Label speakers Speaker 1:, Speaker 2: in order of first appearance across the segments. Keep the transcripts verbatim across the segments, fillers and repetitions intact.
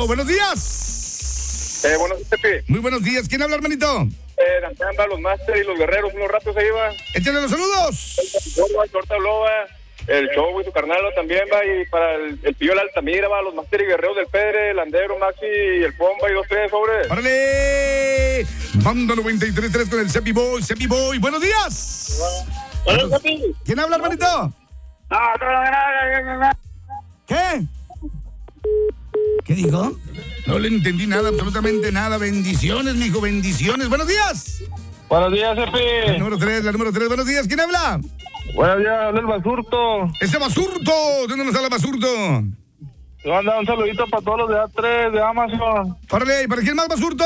Speaker 1: Bueno, buenos días.
Speaker 2: Eh, buenos días, Pepe.
Speaker 1: Muy buenos días. ¿Quién habla, hermanito?
Speaker 2: Eh, Dantamba, los Master y los Guerreros, unos ratos ahí va.
Speaker 1: Échale los saludos.
Speaker 2: El Torta Loba, el Show y su carnal también va. Y para el, el Pillo la Altamira va, los Master y Guerreros del Pedre, el Andero, Maxi y el Pomba y dos, tres, sobre.
Speaker 1: ¡Órale! Manda noventa y tres punto tres con el Cepi Boy, Cepi Boy. ¡Buenos días!
Speaker 2: Hola, Cepi.
Speaker 1: ¿Quién habla, hermanito? ¿Qué? ¿Qué dijo? No le entendí nada, absolutamente nada. Bendiciones, mijo, bendiciones. ¡Buenos días!
Speaker 2: Buenos días,
Speaker 1: La
Speaker 2: Cepi.
Speaker 1: número tres, la número tres. Buenos días. ¿Quién habla?
Speaker 2: Buenos días, habla el Basurto.
Speaker 1: ¡Ese Basurto! ¿De dónde nos habla Basurto?
Speaker 2: Te manda un saludito para todos los de A tres, de Amazon.
Speaker 1: ¡Órale! ¿Para quién más, Basurto?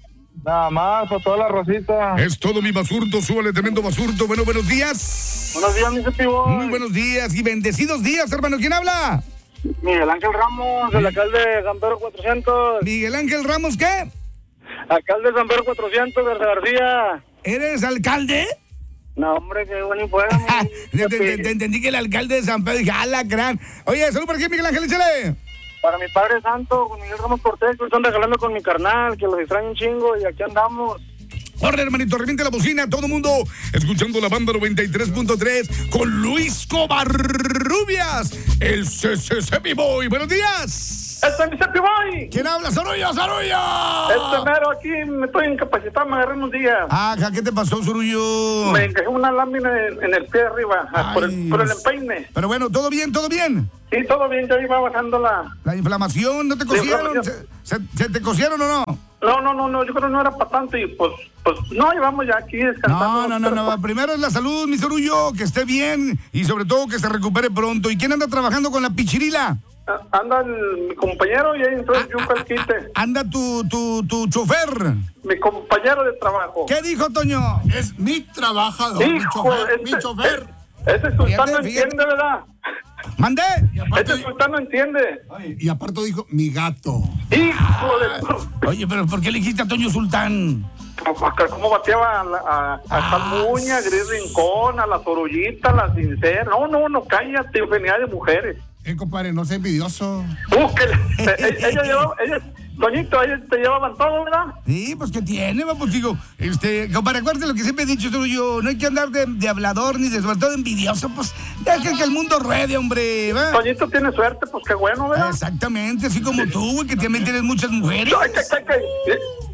Speaker 2: Nada más, para toda la rosita.
Speaker 1: Es todo mi Basurto, súbale tremendo Basurto. Bueno, buenos días.
Speaker 2: Buenos días, mi Cepi Boy.
Speaker 1: Muy buenos días y bendecidos días, hermano. ¿Quién habla?
Speaker 2: Miguel Ángel Ramos, el alcalde de San Pedro cuatrocientos.
Speaker 1: Miguel Ángel Ramos, ¿qué?
Speaker 2: Alcalde de San Pedro cuatrocientos, Garza García.
Speaker 1: ¿Eres alcalde?
Speaker 2: No, hombre, qué bueno y fuera.
Speaker 1: te, te, te entendí que el alcalde de San Pedro. Dije, ¡ah, la gran! Oye, salud por aquí, Miguel Ángel, échale.
Speaker 2: Para mi padre santo, con Miguel Ramos Cortés, que están regalando con mi carnal, que los extraño un chingo y aquí andamos.
Speaker 1: Órale, hermanito, reviente la bocina, todo el mundo escuchando la banda noventa y tres punto tres con Luis Covarrubias, el C C C Boy. ¡Buenos días!
Speaker 2: ¡Este es mi Cepi Boy!
Speaker 1: ¿Quién habla? ¡Sorullo, Sorullo!
Speaker 2: Este mero aquí, me estoy incapacitado, me agarré unos días.
Speaker 1: Ajá, ¿qué te pasó, Sorullo?
Speaker 2: Me encajé una lámina en, en el pie de arriba,
Speaker 1: Ay,
Speaker 2: por el, por el empeine.
Speaker 1: Pero bueno, ¿todo bien, todo bien?
Speaker 2: Sí, todo bien, ya iba bajando la...
Speaker 1: La inflamación, ¿no te cosieron? ¿Se, se, se te cosieron o no?
Speaker 2: No, no, no, no, yo creo que no era para tanto y pues, pues, no, llevamos ya aquí descansando.
Speaker 1: No, no, no, no, primero es la salud, mi Sorullo, que esté bien y sobre todo que se recupere pronto. ¿Y quién anda trabajando con la pichirila?
Speaker 2: Anda el, mi compañero y ahí entró el yuca al quite.
Speaker 1: Anda tu, tu, tu chofer.
Speaker 2: Mi compañero de trabajo.
Speaker 1: ¿Qué dijo, Toño? Es mi trabajador, mi
Speaker 2: Hijo,
Speaker 1: chofer,
Speaker 2: este,
Speaker 1: mi chofer.
Speaker 2: Ese sultán
Speaker 1: Fíjate,
Speaker 2: no
Speaker 1: fíjate.
Speaker 2: entiende, ¿verdad?
Speaker 1: ¿Mandé?
Speaker 2: Ese sultán no entiende.
Speaker 3: Y aparte dijo, mi gato.
Speaker 2: Hijo de...
Speaker 1: Oye, pero ¿por qué le dijiste a Toño Sultán?
Speaker 2: ¿Cómo bateaba a, a, a
Speaker 1: Ah,
Speaker 2: Salmuña, Gris Rincón, a la Torullita, a la Sincera? No, no, no, cállate, infinidad de mujeres.
Speaker 3: Eh, compadre, no sea envidioso.
Speaker 2: Búsquele. Ella llevaba, ella, Toñito, ellos te llevaban todo, ¿verdad?
Speaker 1: Sí, pues ¿qué tiene? Va, pues digo, este, compadre, acuérdate lo que siempre he dicho, Sorullo, no hay que andar de, de hablador ni de sobre todo envidioso, pues deja que el mundo ruede, hombre, ¿va?
Speaker 2: Toñito tiene suerte, pues qué bueno, ¿verdad?
Speaker 1: Exactamente, así como tú, güey, que también tienes muchas mujeres.
Speaker 2: Ay, ay, ay, ay.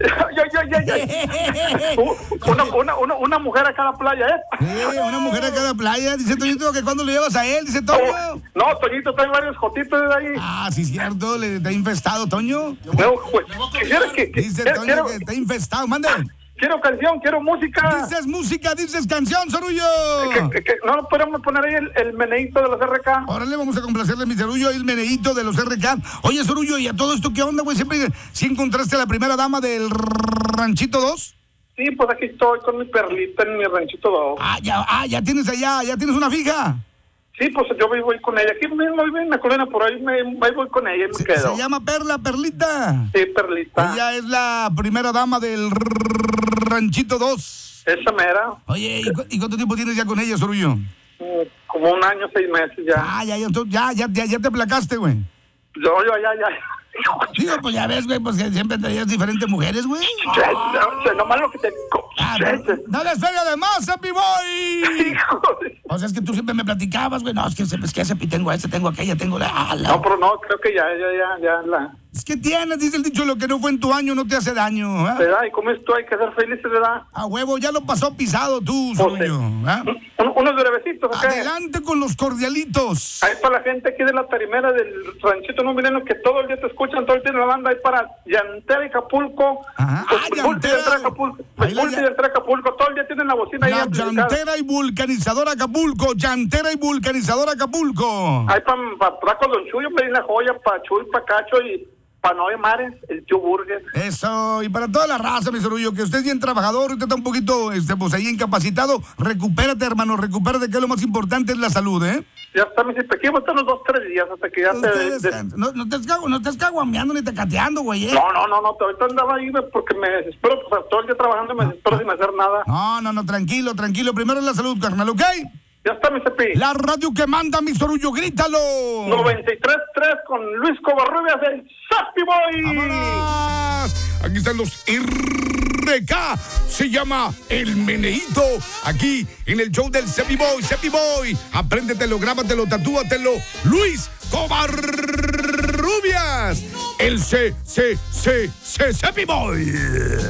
Speaker 2: Ay, ay, ay, ay. Una, una, una, una mujer a cada playa, ¿eh?
Speaker 1: Sí, una mujer a cada playa, dice Toñito, que cuando lo llevas a él, dice Toño.
Speaker 2: No, Toñito trae varios jotitos de ahí.
Speaker 1: Ah, sí, cierto, le está infestado, Toño.
Speaker 2: No, pues, quiero, que, que-
Speaker 1: Dice
Speaker 2: quiero,
Speaker 1: Toño
Speaker 2: quiero,
Speaker 1: que está infestado, mande.
Speaker 2: quiero canción, quiero música.
Speaker 1: Dices música, dices canción, Sorullo.
Speaker 2: Que, que, que no podemos poner ahí el, el meneíto de los R K.
Speaker 1: Órale, vamos a complacerle a mi Sorullo, el meneíto de los R K. Oye, Sorullo, ¿y a todo esto qué onda, güey? ¿Siempre sí encontraste a la primera dama del Ranchito dos?
Speaker 2: Sí, pues aquí estoy con mi perlita en mi ranchito dos.
Speaker 1: Ah, ya, ah, ya tienes allá, ya tienes una fija.
Speaker 2: Sí, pues yo voy, voy con ella. Aquí mismo vivo en la colina, por ahí me, ahí voy con ella y me
Speaker 1: Se,
Speaker 2: quedo.
Speaker 1: se llama Perla, Perlita.
Speaker 2: Sí, perlita.
Speaker 1: Ella es la primera dama del Ranchito dos.
Speaker 2: Esa mera.
Speaker 1: Oye, ¿y, cu- y cuánto tiempo tienes ya con ella, Sorullo?
Speaker 2: Mm, Como un año, seis meses ya.
Speaker 1: Ah, ya, ya, entonces, ya, ya, ya, ya te placaste, güey.
Speaker 2: Yo, yo, ya, ya.
Speaker 1: Digo, pues ya ves, güey, pues que siempre traías diferentes mujeres, güey.
Speaker 2: Che, no, che, nomás lo que te...
Speaker 1: Ah,
Speaker 2: che,
Speaker 1: no,
Speaker 2: che.
Speaker 1: no les pega de más, Happy Boy.
Speaker 2: Hijo de-
Speaker 1: O sea, es que tú siempre me platicabas, güey. No, es que, es que ese tengo a ese, tengo aquella, tengo la, ah, la-
Speaker 2: No, pero no, creo que ya, ya, ya, ya la...
Speaker 1: Es que tienes, dice el dicho, lo que no fue en tu año no te hace daño. ¿Ah?
Speaker 2: ¿Verdad? Y como esto hay que ser felices, ¿verdad?
Speaker 1: A huevo, ya lo pasó pisado tú,
Speaker 2: Pues,
Speaker 1: Sorullo. ¿Ah?
Speaker 2: Un- unos brevecitos, ¿ok?
Speaker 1: Adelante con los cordialitos.
Speaker 2: Ahí para la gente aquí de la tarimera del ranchito no milenio que todo el día te escuchan, todo el día en la banda, ahí para Llantera y Acapulco.
Speaker 1: Ajá.
Speaker 2: Pues,
Speaker 1: Ah,
Speaker 2: pues, Multi
Speaker 1: Llantera.
Speaker 2: de Entrada Acapulco.
Speaker 1: Ahí
Speaker 2: Pues,
Speaker 1: la
Speaker 2: Multi
Speaker 1: lla-
Speaker 2: de Entrada Acapulco, todo el día tienen la bocina ahí
Speaker 1: La
Speaker 2: amplificada.
Speaker 1: llantera y vulcanizadora Acapulco. Llantera y vulcanizadora Acapulco.
Speaker 2: Ahí para pa, pa, con Don Chuyo, pedí la joya, para Chuy, para Cacho y para Noé Mares, el Tío Burger.
Speaker 1: Eso, y para toda la raza, mi Sorullo, que usted es bien trabajador, usted está un poquito, este, pues ahí incapacitado, recupérate, hermano, recupérate, que lo más importante es la salud, ¿eh?
Speaker 2: Ya está, me dice, aquí están los dos, tres días hasta que ya
Speaker 1: Usted
Speaker 2: te... de-
Speaker 1: descansa. No, no te escago, no te escaguameando ni te cateando, güey, ¿eh?
Speaker 2: No, no, no, no, ahorita andaba ahí porque me desespero, pues todo el día trabajando me desespero sin hacer nada.
Speaker 1: No, no, no, tranquilo, tranquilo. Primero es la salud, carnal, ¿ok?
Speaker 4: Ya está, mi Cepi.
Speaker 1: La radio que manda, mi Sorullo, grítalo.
Speaker 4: noventa y tres tres con Luis Covarrubias, el Cepi Boy.
Speaker 1: ¡Vámonos! Aquí están los R K. Se llama El Meneíto. Aquí en el show del Cepi Boy. Cepi Boy. Apréndetelo, grábatelo, tatúatelo. Luis Covarrubias. El C, C, C, C, Cepi Boy.